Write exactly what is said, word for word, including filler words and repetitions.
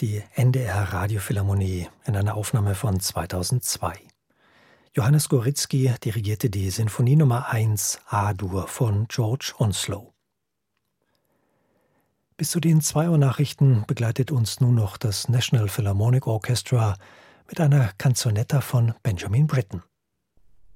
die N D R Radiophilharmonie in einer Aufnahme von zweitausendzwei. Johannes Goritzky dirigierte die Sinfonie Nummer eins A-Dur von George Onslow. Bis zu den zwei Uhr Nachrichten begleitet uns nun noch das National Philharmonic Orchestra mit einer Canzonetta von Benjamin Britten.